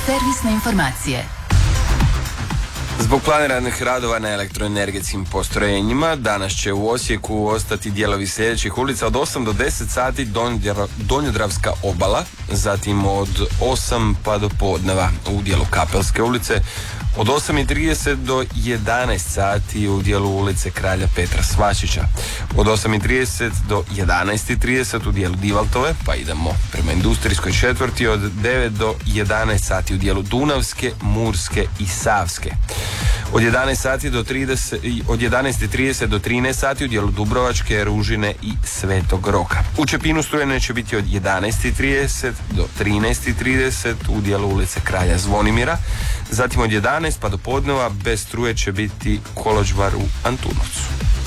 Servisne informacije. Zbog planiranih radova na elektroenergetskim postrojenjima, danas će u Osijeku ostati dijelovi sljedećih ulica od 8 do 10 sati Donjodravska obala, zatim od 8 pa do podneva u dijelu Kapelske ulice, od 8:30 do 11 sati u dijelu ulice Kralja Petra Svačića, od 8:30 do 11:30 u dijelu Divaltove, pa idemo prema industrijskoj četvrti, od 9 do 11 sati u dijelu Dunavske, Murske i Savske. Od 11:30 do 13 sati u dijelu Dubrovačke, Ružine i Svetog Roka. U Čepinu struje će biti od 11:30 do 13:30 u dijelu ulice Kralja Zvonimira. Zatim od 11 pa do podneva bez struje će biti Koločvar u Antunovcu.